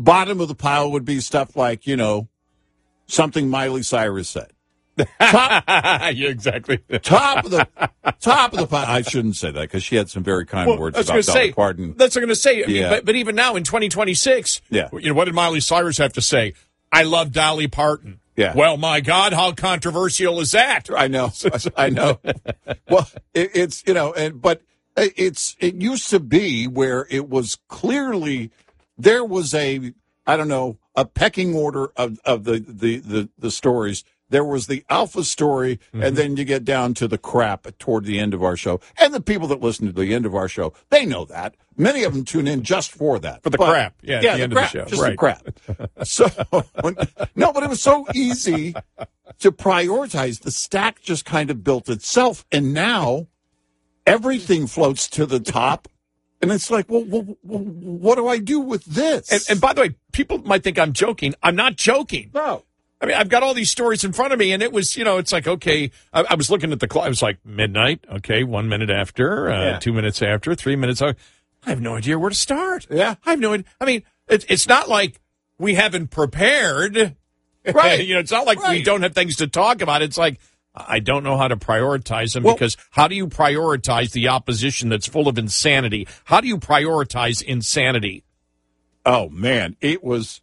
Bottom of the pile would be stuff like, something Miley Cyrus said. Top, yeah, exactly. top of the pile. I shouldn't say that because she had some very kind words about Dolly Parton. That's what I'm going to say. Yeah. But even now in 2026, yeah. What did Miley Cyrus have to say? I love Dolly Parton. Yeah. Well, my God, how controversial is that? I know. I know. Well, but it used to be where it was clearly there was a pecking order of the stories. There was the alpha story, and then you get down to the crap toward the end of our show. And the people that listen to the end of our show, they know that. Many of them tune in just for that. For the crap. Yeah, at the end crap, of the show. Just right. the crap. So, but it was so easy to prioritize. The stack just kind of built itself. And now everything floats to the top. And it's like, well, what do I do with this? And by the way, people might think I'm joking. I'm not joking. No. I mean, I've got all these stories in front of me, and it was, it's like, okay, I was looking at the clock. It was like midnight, okay, 1 minute after, 2 minutes after, 3 minutes. I have no idea where to start. Yeah. I have no idea. I mean, it's not like we haven't prepared. Right. It's not like we don't have things to talk about. It's like, I don't know how to prioritize them because how do you prioritize the opposition that's full of insanity? How do you prioritize insanity? Oh, man. It was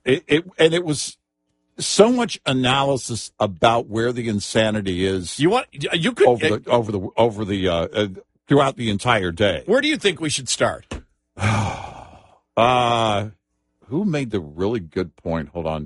so much analysis about where the insanity is. You could over the throughout the entire day. Where do you think we should start? Who made the really good point? Hold on.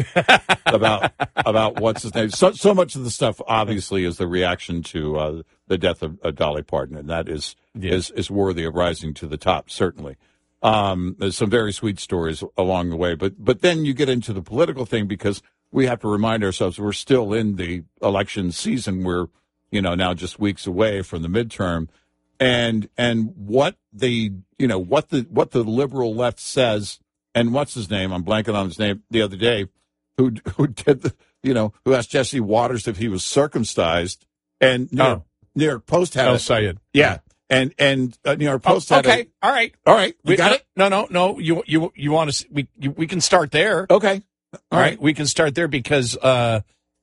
about what's his name? So much of the stuff obviously is the reaction to the death of Dolly Parton, and that is worthy of rising to the top. Certainly. There's some very sweet stories along the way, but then you get into the political thing because we have to remind ourselves we're still in the election season. We're, now just weeks away from the midterm, and what the liberal left says, and what's his name? I'm blanking on his name the other day, who did who asked Jesse Waters if he was circumcised, and New York Post had Sayed. Yeah. And New York Post had okay. All right. We got it? No. You want to? We can start there. Okay. All right. We can start there because here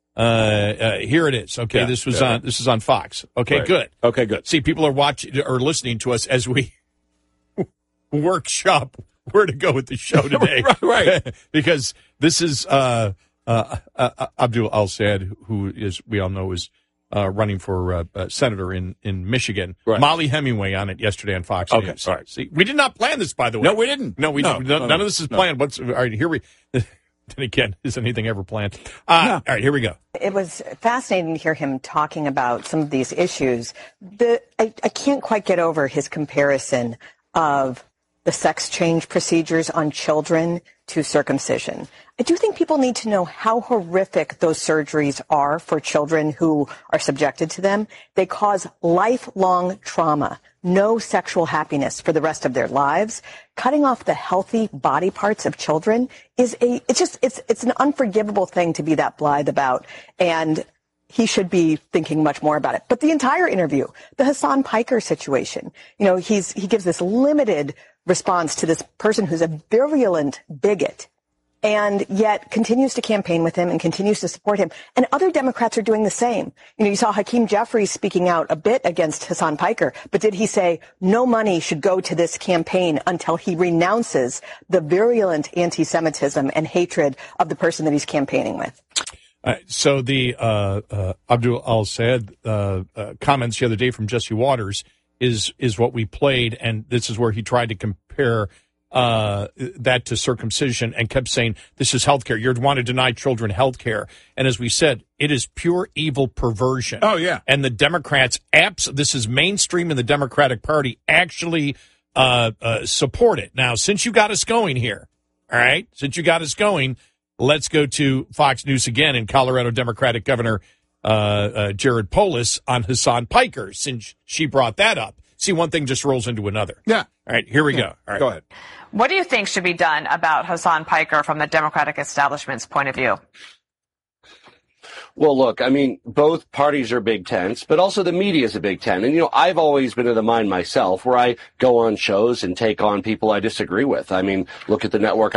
it is. Okay. Yeah, this is on Fox. Okay. Right. Good. Okay. Good. See, people are watching or listening to us as we workshop where to go with the show today. Right. Because this is Abdul Al-Sayed, who we all know is running for senator in Michigan. Right. Molly Hemingway on it yesterday on Fox News. All right. See, we did not plan this, by the way. No, we didn't. No, none of this is planned. All right, here we. Then again, is anything ever planned? All right, here we go. It was fascinating to hear him talking about some of these issues. I can't quite get over his comparison of the sex change procedures on children to circumcision. I do think people need to know how horrific those surgeries are for children who are subjected to them. They cause lifelong trauma, no sexual happiness for the rest of their lives. Cutting off the healthy body parts of children it's an unforgivable thing to be that blithe about. And he should be thinking much more about it. But the entire interview, the Hasan Piker situation, he gives this limited response to this person who's a virulent bigot and yet continues to campaign with him and continues to support him. And other Democrats are doing the same. You saw Hakeem Jeffries speaking out a bit against Hasan Piker, but did he say no money should go to this campaign until he renounces the virulent anti-Semitism and hatred of the person that he's campaigning with? So the Abdul Al-Sayed comments the other day from Jesse Waters is what we played, and this is where he tried to compare that to circumcision and kept saying, this is health care. You want to deny children health care. And as we said, it is pure evil perversion. Oh, yeah. And the Democrats, this is mainstream in the Democratic Party, actually support it. Now, since you got us going here, all right, let's go to Fox News again and Colorado Democratic Governor Jared Polis on Hasan Piker, since she brought that up. See, one thing just rolls into another. Yeah. All right, here we go. All right. Go ahead. What do you think should be done about Hasan Piker from the Democratic establishment's point of view? Well, look, I mean, both parties are big tents, but also the media is a big tent. And, I've always been of the mind myself where I go on shows and take on people I disagree with. I mean, look at the network